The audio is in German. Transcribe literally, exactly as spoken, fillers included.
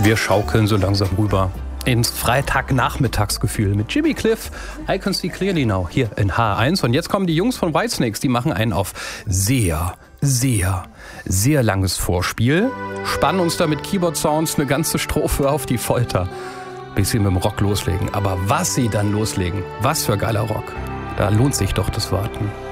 Wir schaukeln so langsam rüber ins Freitagnachmittagsgefühl mit Jimmy Cliff, I Can See Clearly Now, hier in H eins. Und jetzt kommen die Jungs von Whitesnakes, die machen einen auf sehr, sehr, sehr langes Vorspiel, spannen uns da mit Keyboard-Sounds eine ganze Strophe auf die Folter, bis sie mit dem Rock loslegen. Aber was sie dann loslegen, was für geiler Rock, da lohnt sich doch das Warten.